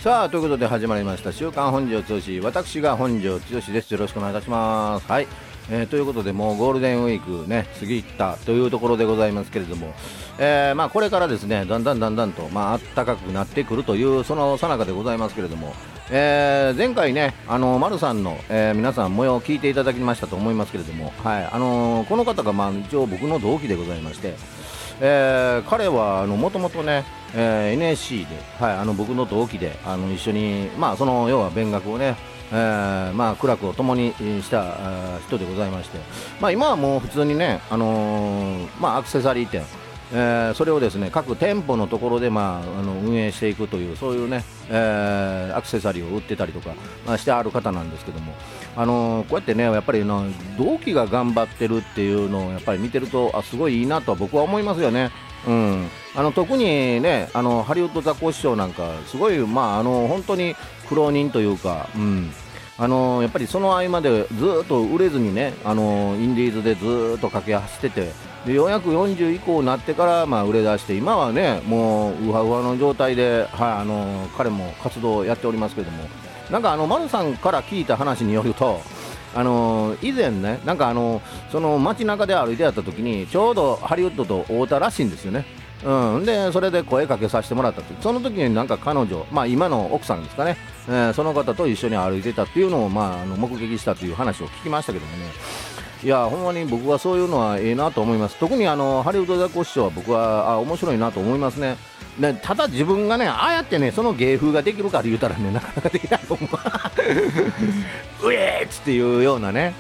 さあということで始まりました週刊本庄剛志、私が本庄剛志です。よろしくお願いいたします。はい、ということでもうゴールデンウィークね過ぎたというところでございますけれども、これからですねだんだんと暖かくなってくるというその最中でございますけれども、前回ね丸さんの、皆さん模様を聞いていただきましたと思いますけれども、はい、この方が一応僕の同期でございまして、彼はもともとね、NSC で、はい、僕の同期で一緒に、その要は勉学をね、苦楽を共にした人でございまして、今はもう普通にね、アクセサリー店、それをですね各店舗のところで、運営していくというそういうね、アクセサリーを売ってたりとか、してある方なんですけども、こうやってねやっぱり同期が頑張ってるっていうのをやっぱり見てるとすごいいいなとは僕は思いますよね。特にねハリウッドザコシショウなんかすごい本当に苦労人というか、やっぱりその合間でずっと売れずにねインディーズでずっと駆け走ってて、でようやく40以降になってから売れ出して、今はねもうウハウハの状態で、彼も活動をやっておりますけれども、なんか丸さんから聞いた話によると以前ねその街中で歩いてやった時にちょうどハリウッドと会うたらしいんですよね。でそれで声かけさせてもらったという、その時になんか彼女、今の奥さんですかね、その方と一緒に歩いてたっていうのを、目撃したという話を聞きましたけどもね、いやほんまに僕はそういうのはええなと思います。特にハリウッドザコシショウは僕は面白いなと思いますね。でただ自分がねああやってねその芸風ができるかで言うたらねなかなかできないと思ううえーっつっていうようなね、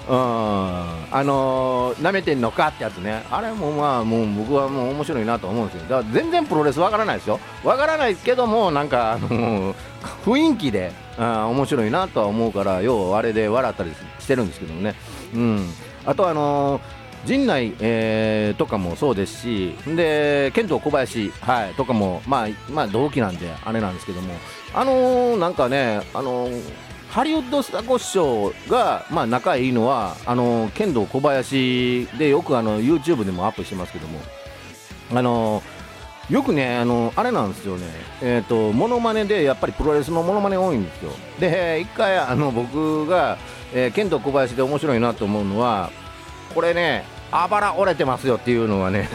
なめてんのかってやつね、あれももう僕はもう面白いなと思うんですよ。だから全然プロレスわからないですよ、わからないけどもなんか雰囲気で面白いなとは思うから、ようあれで笑ったりしてるんですけどもね。あと陣内、とかもそうですし、で剣道小林、とかも同期なんであれなんですけども、なんかねハリウッドザコシショウが、仲いいのは剣道小林でよくYouTube でもアップしてますけども、よくねあれなんですよね、モノマネでやっぱりプロレスのモノマネ多いんですよ。で一回僕が、剣道小林で面白いなと思うのは、これねあばら折れてますよっていうのはね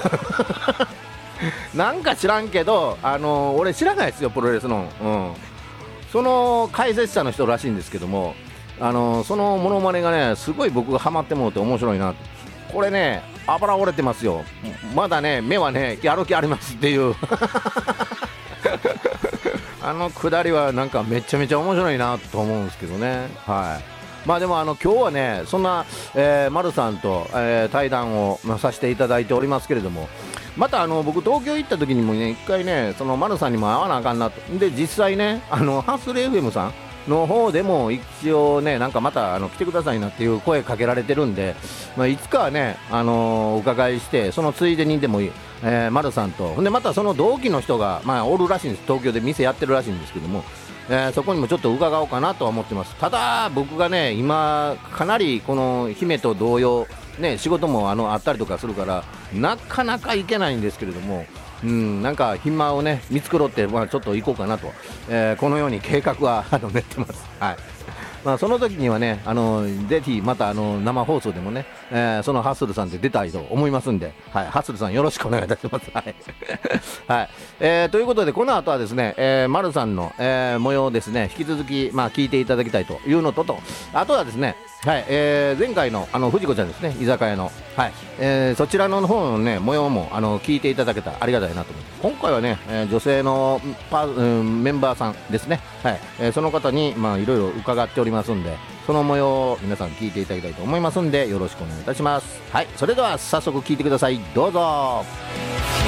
なんか知らんけど俺知らないですよプロレスの、その解説者の人らしいんですけども、そのモノマネがねすごい僕がハマってもうて面白いな。これねあばら折れてますよ、まだね目はねやる気ありますっていうくだりはなんかめちゃめちゃ面白いなと思うんですけどね。でも今日はねそんな、丸さんと、対談を、させていただいておりますけれども、また僕東京行った時にもね一回ねその丸さんにも会わなあかんなと。で実際ねハッスル FM さんの方でも一応ねなんかまた来てくださいなっていう声かけられてるんで、いつかはねお伺いして、そのついでにでもいい、丸さんとほんでまたその同期の人がおるらしいんです。東京で店やってるらしいんですけども、そこにもちょっと伺おうかなとは思ってます。ただ僕がね今かなりこの姫と同様ね仕事もあったりとかするからなかなか行けないんですけれども、なんか暇をね見繕って、ちょっと行こうかなと、このように計画は練ってます。その時にはねぜひまた生放送でもね、そのハッスルさんで出たいと思いますんで、ハッスルさんよろしくお願いいたします。ということでこの後はですね、丸さんの、模様をですね引き続き聞いていただきたいというのと、あとはですね前回の藤子ちゃんですね居酒屋の、そちらの方のね模様も聞いていただけたらありがたいなと思って、今回はね、女性のメンバーさんですね、その方にいろいろ伺っておりますんで、その模様を皆さん聞いていただきたいと思いますんでよろしくお願いいたします。それでは早速聞いてください、どうぞ。